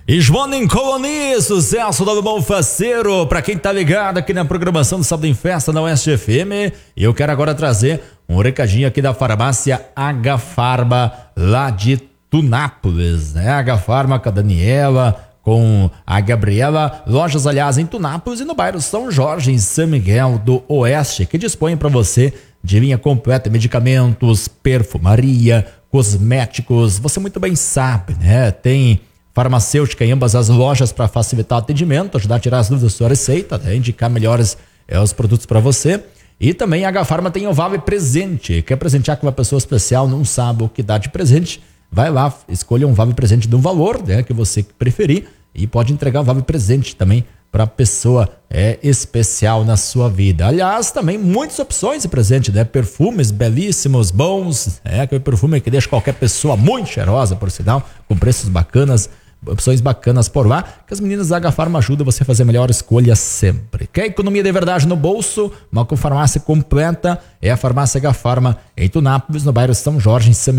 Esmonem Coloni, sucesso do bom faceiro, pra quem tá ligado aqui na programação do Sábado em Festa na Oeste FM. Eu quero agora trazer um recadinho aqui da farmácia H-Farma, lá de Tunápolis, né? H-Farma com a Daniela, com a Gabriela, lojas aliás em Tunápolis e no bairro São Jorge, em São Miguel do Oeste, que dispõe para você de linha completa, medicamentos, perfumaria, cosméticos, você muito bem sabe, né? Tem farmacêutica em ambas as lojas para facilitar o atendimento, ajudar a tirar as dúvidas da sua receita, né? Indicar melhores os produtos para você. E também a H-Farma tem o Vale Presente. Quer presentear com uma pessoa especial, não sabe o que dá de presente? Vai lá, escolha um Vale Presente de um valor, né, que você preferir e pode entregar o Vale Presente também para pessoa especial na sua vida. Aliás, também muitas opções de presente, né? Perfumes belíssimos, bons, aquele perfume que deixa qualquer pessoa muito cheirosa, por sinal, com preços bacanas. Opções bacanas por lá, que as meninas da H-Farma ajudam você a fazer a melhor escolha sempre. Quer economia de verdade no bolso? Uma farmácia completa é a farmácia H-Farma em Tunápolis, no bairro São Jorge, em São